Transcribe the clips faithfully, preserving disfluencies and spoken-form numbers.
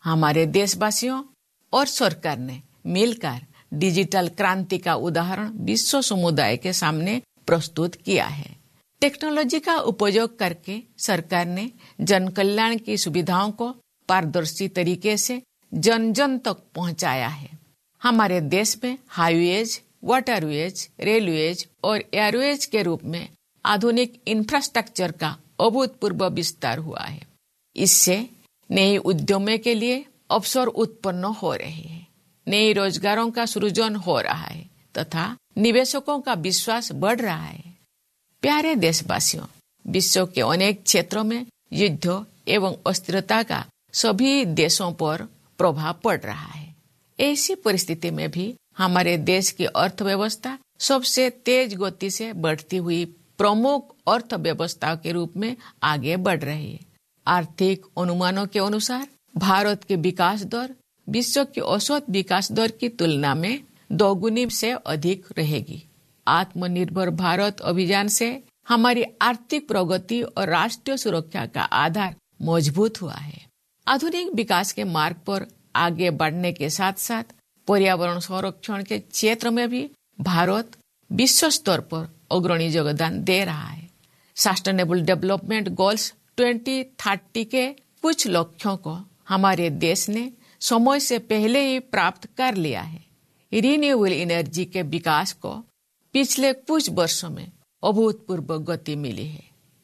हमारे देशवासियों और सरकार ने मिलकर डिजिटल क्रांति का उदाहरण विश्व समुदाय के सामने प्रस्तुत किया है। टेक्नोलॉजी का उपयोग करके सरकार ने जन कल्याण की सुविधाओं को पारदर्शी तरीके से जन जन तक पहुंचाया है। हमारे देश में हाईवेज, वाटरवेज, रेलवेज और एयरवेज के रूप में आधुनिक इंफ्रास्ट्रक्चर का अभूतपूर्व विस्तार हुआ है। इससे नए उद्यमों के लिए अवसर उत्पन्न हो रहे हैं, नए रोजगारों का सृजन हो रहा है तथा निवेशकों का विश्वास बढ़ रहा है। प्यारे देशवासियों, विश्व के अनेक क्षेत्रों में युद्ध एवं अस्थिरता का सभी देशों पर प्रभाव पड़ रहा है। ऐसी परिस्थिति में भी हमारे देश की अर्थव्यवस्था सबसे तेज गति से बढ़ती हुई प्रमुख अर्थव्यवस्था के रूप में आगे बढ़ रही है। आर्थिक अनुमानों के अनुसार भारत की विकास दर विश्व की औसत विकास दर की तुलना में दोगुनी से अधिक रहेगी। आत्मनिर्भर भारत अभियान से हमारी आर्थिक प्रगति और राष्ट्रीय सुरक्षा का आधार मजबूत हुआ है। आधुनिक विकास के मार्ग पर आगे बढ़ने के साथ साथ पर्यावरण संरक्षण के क्षेत्र में भी भारत विश्व स्तर पर अग्रणी योगदान दे रहा है। Sustainable development goals twenty thirty के कुछ लक्ष्यों को हमारे देश ने समय से पहले ही प्राप्त कर लिया है। रिन्यूएबल एनर्जी के विकास को पिछले कुछ वर्षों में अभूतपूर्व गति मिली है।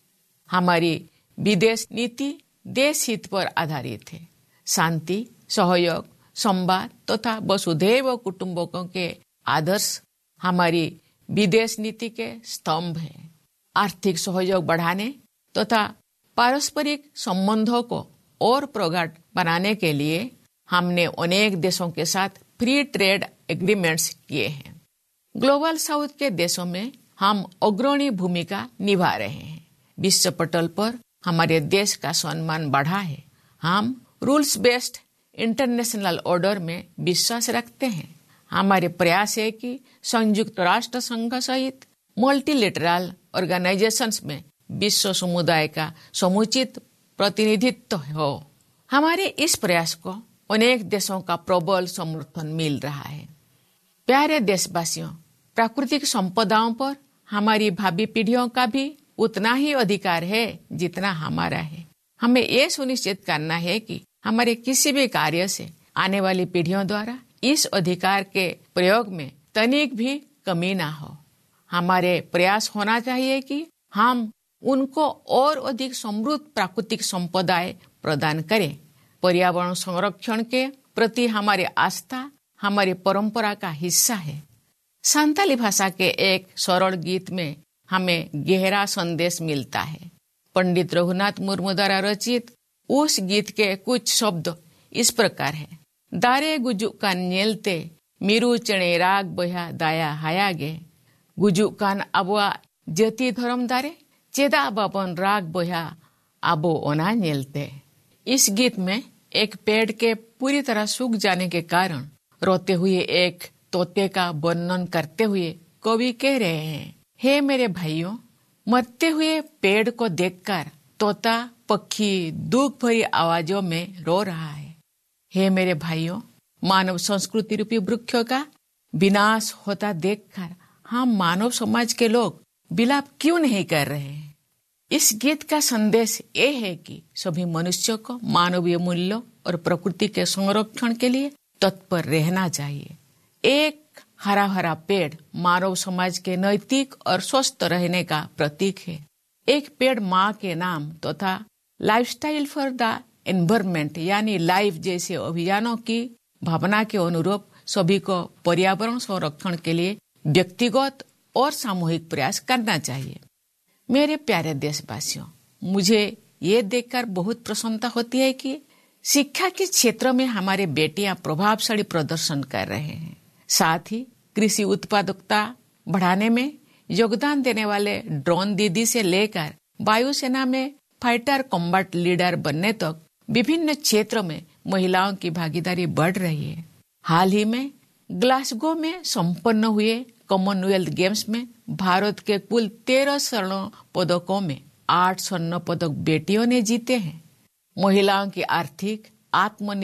हमारी विदेश नीति देश हित पर आधारित है। शांति, सहयोग, संवाद तथा वसुधैव कुटुंबकों के आदर्श हमारी विदेश नीति के स्तंभ हैं। आर्थिक सहयोग बढ़ाने तथा पारस्परिक संबंधों को और प्रगाढ़ बनाने के लिए हमने अनेक देशों के साथ फ्री ट्रेड एग्रीमेंट्स किए हैं। ग्लोबल साउथ के देशों में हम अग्रणी भूमिका निभा रहे हैं। विश्व पटल पर हमारे देश का सम्मान बढ़ा है। हम रूल्स बेस्ड इंटरनेशनल ऑर्डर में विश्वास रखते हैं। हमारे प्रयास है कि संयुक्त राष्ट्र संघ सहित मल्टीलेटरल ऑर्गेनाइजेशंस में विश्व समुदाय का समुचित प्रतिनिधित्व हो। हमारे इस प्रयास को अनेक देशों का प्रबल समर्थन मिल रहा है। प्यारे देशवासियों, प्राकृतिक संपदाओं पर हमारी भावी पीढ़ियों का भी उतना ही अधिकार है जितना हमारा है। हमें ये सुनिश्चित करना है कि हमारे किसी भी कार्य से आने वाली पीढ़ियों द्वारा इस अधिकार के प्रयोग में तनिक भी कमी ना हो। हमारे प्रयास होना चाहिए कि हम उनको और अधिक समृद्ध प्राकृतिक संपदाएं प्रदान करें। पर्यावरण संरक्षण के प्रति हमारी आस्था हमारी परंपरा का हिस्सा है। संताली भाषा के एक सरल गीत में हमें गहरा संदेश मिलता है। पंडित रघुनाथ मुर्मू द्वारा रचित उस गीत के कुछ शब्द इस प्रकार है। दारे गुजुकान नेलते मीरू चणे राग बया दाया हायागे गुजुकान अबुआ जति धर्म दारे चेदा बाबन राग बया आबो ओना नेलते। इस गीत में एक पेड़ के पूरी तरह सूख जाने के कारण रोते हुए एक तोते का वर्णन करते हुए कवि कह रहे हैं, हे मेरे भाइयों, मरते हुए पेड़ को देखकर तोता पक्षी दुख भरी आवाजों में रो रहा है। हे मेरे भाइयों, मानव संस्कृति रूपी वृक्षों का विनाश होता देखकर हम मानव समाज के लोग विलाप क्यों नहीं कर रहे हैं। इस गीत का संदेश ये है कि सभी मनुष्यों को मानवीय मूल्यों और प्रकृति के संरक्षण के लिए तत्पर रहना चाहिए। एक हरा हरा पेड़ मानव समाज के नैतिक और स्वस्थ रहने का प्रतीक है। एक पेड़ माँ के नाम तथा तो लाइफस्टाइल फॉर द एनवायरमेंट यानी लाइफ जैसे अभियानों की भावना के अनुरूप सभी को पर्यावरण संरक्षण के लिए व्यक्तिगत और सामूहिक प्रयास करना चाहिए। मेरे प्यारे देशवासियों, मुझे ये देखकर बहुत प्रसन्नता होती है कि शिक्षा के क्षेत्र में हमारे बेटियां प्रभावशाली प्रदर्शन कर रहे हैं। साथ ही कृषि उत्पादकता बढ़ाने में योगदान देने वाले ड्रोन दीदी से लेकर वायुसेना में फाइटर कॉम्बैट लीडर बनने तक विभिन्न क्षेत्रों में महिलाओं की भागीदारी बढ़ रही है। हाल ही में ग्लासगो में संपन्न हुए कॉमनवेल्थ गेम्स में भारत के कुल तेरह स्वर्ण पदकों में आठ स्वर्ण पदक बेटियों ने जीते हैं। महिलाओं की आर्थिक आत्मनिर्भर